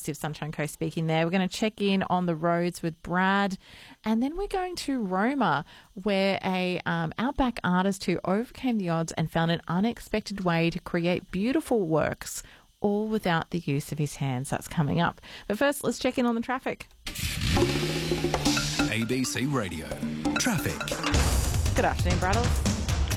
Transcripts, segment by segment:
Civ Sunshine Coast speaking there. We're going to check in on the roads with Brad, and then we're going to Roma, where a outback artist who overcame the odds and found an unexpected way to create beautiful works, all without the use of his hands. That's coming up. But first, let's check in on the traffic. ABC Radio. Traffic. Good afternoon, Braddles.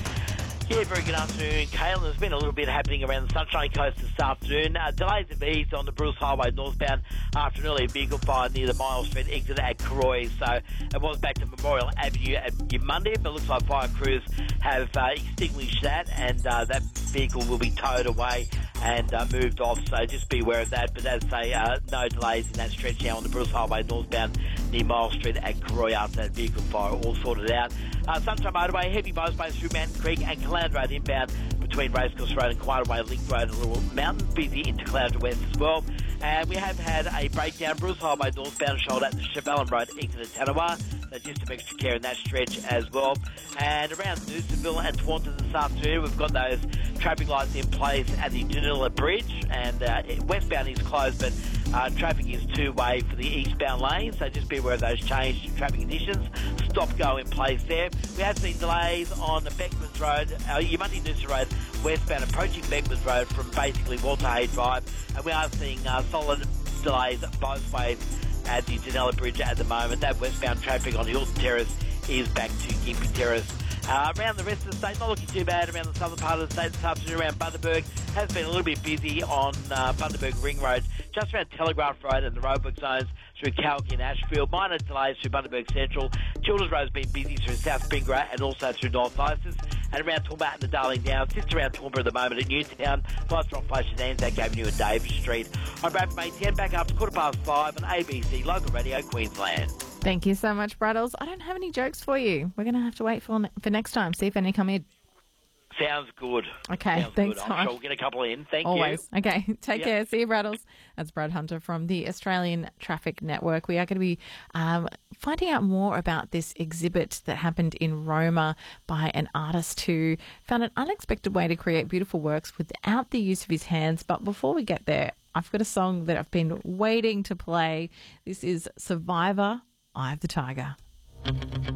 Yeah, very good afternoon, Kale. There's been a little bit happening around the Sunshine Coast this afternoon. Delays have eased on the Bruce Highway northbound after an early vehicle fire near the Miles Street exit at Croy. So it was back to Memorial Avenue at Monday, but it looks like fire crews have extinguished that, and that vehicle will be towed away and moved off. So just be aware of that. But as I say, no delays in that stretch now on the Bruce Highway northbound near Miles Street at Croy after that vehicle fire, all sorted out. Sunshine Motorway, heavy motorways through Mountain Creek and Caloundra Road inbound between Racecourse Road and Quieterway Link Road and Little Mountain. Busy into Caloundra West as well. And we have had a breakdown, Bruce Highway northbound shoulder at the Chevelin Road exit at Tanawa. So just some extra care in that stretch as well. And around Newsonville and Taunton this afternoon, we've got those traffic lights in place at the Danila Bridge, and westbound is closed, but traffic is two-way for the eastbound lane, so just be aware of those changed traffic conditions. Stop-go in place there. We have seen delays on the Beckmans Road, Yamundi Noosa Road, westbound approaching Beckmans Road from basically Walter Hay Drive, and we are seeing solid delays both ways at the Danila Bridge at the moment. That westbound traffic on Hilton Terrace is back to Gympie Terrace. Around the rest of the state, not looking too bad around the southern part of the state this afternoon. Around Bundaberg has been a little bit busy on Bundaberg Ring Road, just around Telegraph Road and the roadwork zones through Calgary and Ashfield. Minor delays through Bundaberg Central. Childers Road has been busy through South Spingra and also through North Isis. And around Toowoomba and the Darling Downs, just around Toowoomba at the moment at Newtown, Lights Rock Place at Anzac Avenue and Davis Street. I'm Brad from ATN, back up to 5:15 on ABC Local Radio Queensland. Thank you so much, Braddles. I don't have any jokes for you. We're going to have to wait for next time, see if any come in. Sounds good. Okay, Sounds thanks. good. I'm sure we'll get a couple in. Thank Always. you. Okay, take care. See you, Braddles. That's Brad Hunter from the Australian Traffic Network. We are going to be finding out more about this exhibit that happened in Roma by an artist who found an unexpected way to create beautiful works without the use of his hands. But before we get there, I've got a song that I've been waiting to play. This is Survivor, Eye of the Tiger.